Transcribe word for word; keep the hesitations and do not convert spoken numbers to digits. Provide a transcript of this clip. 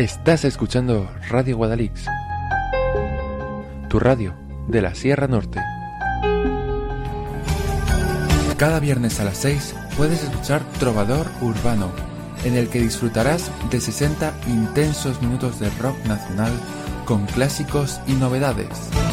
Estás escuchando Radio Guadalix, tu radio de la Sierra Norte. Cada viernes a las seis puedes escuchar Trovador Urbano, en el que disfrutarás de sesenta intensos minutos de rock nacional con clásicos y novedades.